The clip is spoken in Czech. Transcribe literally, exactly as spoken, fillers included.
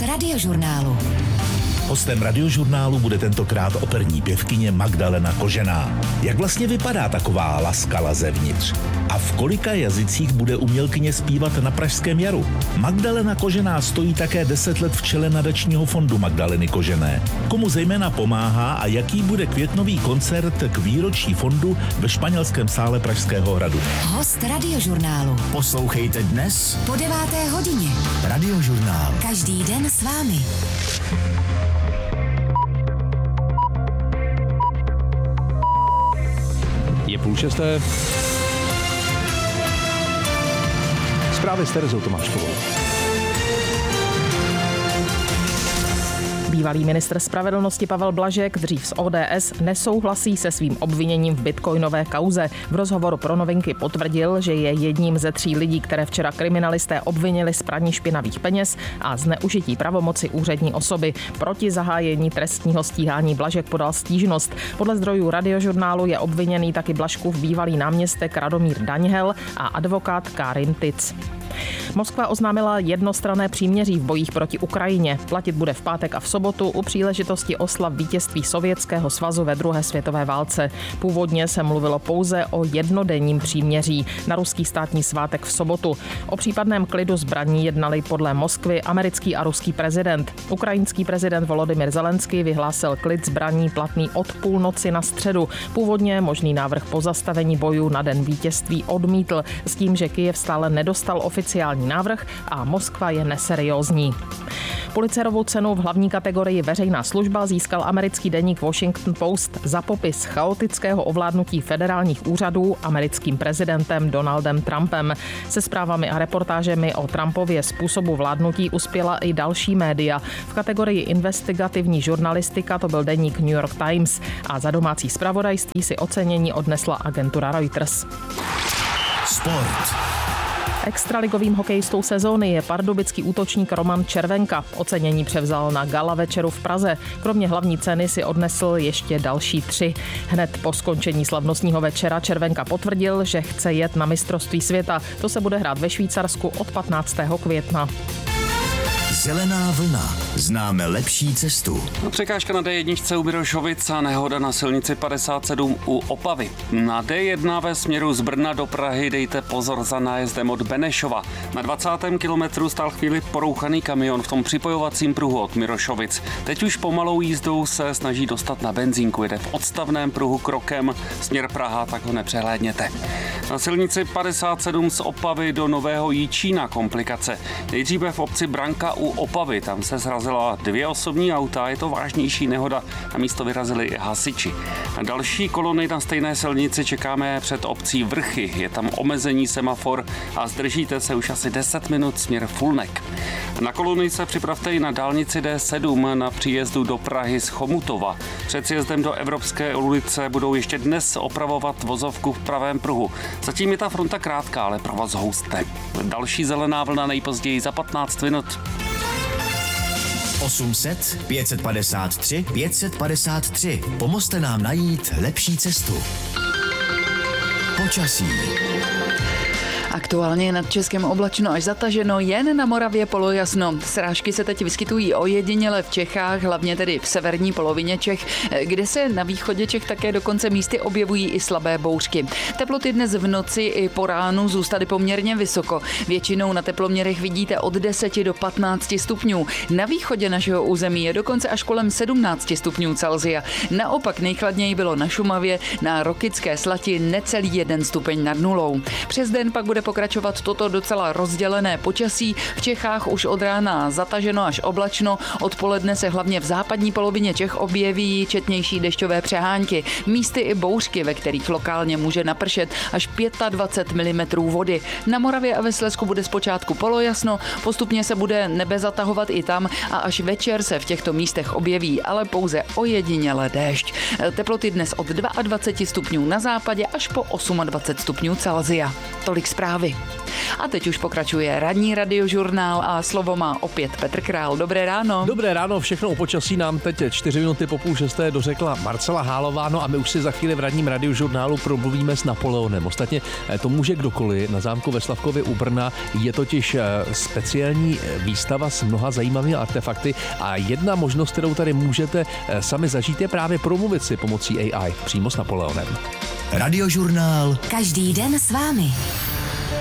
Radiožurnálu. Hostem Radiožurnálu bude tentokrát operní pěvkyně Magdalena Kožená. Jak vlastně vypadá taková laskala zevnitř? A v kolika jazycích bude umělkyně zpívat na Pražském jaru? Magdalena Kožená stojí také deset let v čele nadačního fondu Magdaleny Kožené. Komu zejména pomáhá a jaký bude květnový koncert k výročí fondu ve španělském sále Pražského hradu? Host Radiožurnálu. Poslouchejte dnes Po deváté hodině. Radiožurnál. Každý den s vámi. Je půl šesté. Zprávy s Terezou Tomáškovou. Bývalý ministr spravedlnosti Pavel Blažek, dřív z O D S, nesouhlasí se svým obviněním v bitcoinové kauze. V rozhovoru pro Novinky potvrdil, že je jedním ze tří lidí, které včera kriminalisté obvinili z praní špinavých peněz a zneužití pravomoci úřední osoby. Proti zahájení trestního stíhání Blažek podal stížnost. Podle zdrojů Radiožurnálu je obviněný taky Blažkův bývalý náměstek Radomír Daňhel a advokát Karin Tic. Moskva oznámila jednostranné příměří v bojích proti Ukrajině. Platit bude v pátek a v sobotu u příležitosti oslav vítězství Sovětského svazu ve druhé světové válce. Původně se mluvilo pouze o jednodenním příměří na ruský státní svátek v sobotu. O případném klidu zbraní jednali podle Moskvy americký a ruský prezident. Ukrajinský prezident Volodymyr Zelenský vyhlásil klid zbraní platný od půlnoci na středu. Původně možný návrh pozastavení bojů na den vítězství odmítl s tím, že Kyjev stále nedostal oficiální návrh a Moskva je neseriózní. Pulitzerovu cenu v hlavní kategorii veřejná služba získal americký deník Washington Post za popis chaotického ovládnutí federálních úřadů americkým prezidentem Donaldem Trumpem. Se zprávami a reportážemi o Trumpově způsobu vládnutí uspěla i další média. V kategorii investigativní žurnalistika to byl deník New York Times a za domácí zpravodajství si ocenění odnesla agentura Reuters. Sport. Extraligovým hokejistou sezóny je pardubický útočník Roman Červenka. Ocenění převzal na gala večeru v Praze. Kromě hlavní ceny si odnesl ještě další tři. Hned po skončení slavnostního večera Červenka potvrdil, že chce jet na mistrovství světa. To se bude hrát ve Švýcarsku od patnáctého května. Zelená vlna. Známe lepší cestu. Překážka na D jedna u Mirošovic a nehoda na silnici padesát sedm u Opavy. Na D jedna ve směru z Brna do Prahy dejte pozor za nájezdem od Benešova. Na dvacátém kilometru stál chvíli porouchaný kamion v tom připojovacím pruhu od Mirošovic. Teď už pomalou jízdou se snaží dostat na benzínku. Jede v odstavném pruhu krokem směr Praha, tak ho nepřehlédněte. Na silnici padesát sedm z Opavy do Nového Jičína komplikace. Nejdříve v obci Branka u Opavy, tam se srazila dvě osobní auta, je to vážnější nehoda, na místo vyrazili hasiči. Na další kolony na stejné silnici čekáme před obcí Vrchy, je tam omezení semafor a zdržíte se už asi deset minut směr Fulnek. Na kolony se připravte i na dálnici D sedm na příjezdu do Prahy z Chomutova. Před sjezdem do Evropské ulice budou ještě dnes opravovat vozovku v pravém pruhu. Zatím je ta fronta krátká, ale provoz husté. Další zelená vlna nejpozději za patnáct minut. osm set pět set padesát tři pět set padesát tři. Pomozte nám najít lepší cestu. Počasí. Aktuálně nad Českem oblačno až zataženo, jen na Moravě polojasno. Srážky se teď vyskytují ojediněle v Čechách, hlavně tedy v severní polovině Čech, kde se na východě Čech také dokonce místy objevují i slabé bouřky. Teploty dnes v noci i po ránu zůstaly poměrně vysoko. Většinou na teploměrech vidíte od deseti do patnácti stupňů. Na východě našeho území je dokonce až kolem sedmnácti stupňů Celsia. Naopak nejchladněji bylo na Šumavě, na Rokycké Slati necelý jeden stupeň nad nulou. Přes den pak bude pokračovat toto docela rozdělené počasí. V Čechách už od rána zataženo až oblačno. Odpoledne se hlavně v západní polovině Čech objeví četnější dešťové přehánky. Místy i bouřky, ve kterých lokálně může napršet až dvacet pět milimetrů vody. Na Moravě a ve Slezsku bude zpočátku polojasno, postupně se bude nebe zatahovat i tam a až večer se v těchto místech objeví, ale pouze ojediněle déšť. Teploty dnes od dvacet dva stupňů na západě až po dvacet osm stupňů Celsia. Tolik zpráv. zprávy. A teď už pokračuje ranní radiožurnál a slovo má opět Petr Král. Dobré ráno. Dobré ráno, všechno o počasí nám teď čtyři minuty po půl šesté dořekla Marcela Hálová, no a my už si za chvíli v ranním radiožurnálu promluvíme s Napoleonem. Ostatně to může kdokoliv na zámku ve Slavkově u Brna, je totiž speciální výstava s mnoha zajímavými artefakty a jedna možnost, kterou tady můžete sami zažít, je právě promluvit si pomocí A I přímo s Napoleonem. Radiožurnál. Každý den s vámi.